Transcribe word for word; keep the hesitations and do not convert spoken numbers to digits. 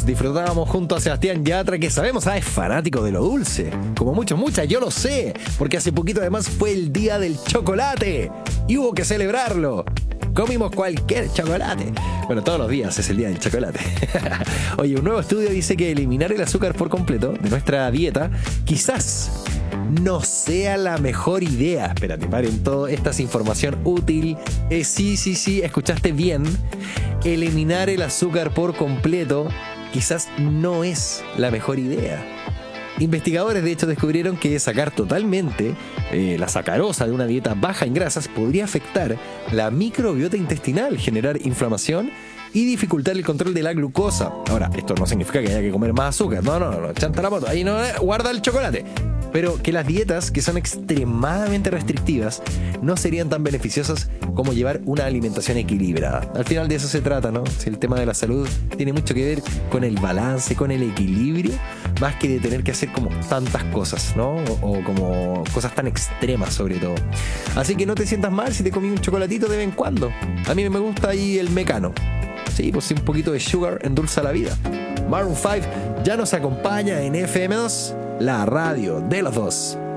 disfrutábamos junto a Sebastián Yatra, que sabemos, ah, es fanático de lo dulce. Como muchos, muchas, yo lo sé. Porque hace poquito además fue el día del chocolate. Y hubo que celebrarlo. Comimos cualquier chocolate. Bueno, todos los días es el día del chocolate. Oye, un nuevo estudio dice que eliminar el azúcar por completo de nuestra dieta quizás no sea la mejor idea. Espérate, paren todo. Esta es información útil. Eh, sí, sí, sí, escuchaste bien. Eliminar el azúcar por completo quizás no es la mejor idea. Investigadores de hecho descubrieron que sacar totalmente eh, la sacarosa de una dieta baja en grasas podría afectar la microbiota intestinal, generar inflamación y dificultar el control de la glucosa. Ahora, esto no significa que haya que comer más azúcar. No, no, no, chanta la moto. Ahí no, eh, guarda el chocolate. Pero que las dietas que son extremadamente restrictivas no serían tan beneficiosas como llevar una alimentación equilibrada. Al final de eso se trata, ¿no? Si el tema de la salud tiene mucho que ver con el balance, con el equilibrio, más que de tener que hacer como tantas cosas, ¿no? O, o como cosas tan extremas sobre todo. Así que no te sientas mal si te comí un chocolatito de vez en cuando. A mí me gusta ahí el mecano. Sí, pues sí, un poquito de sugar endulza la vida. Maroon cinco ya nos acompaña en F M dos, la radio de los dos.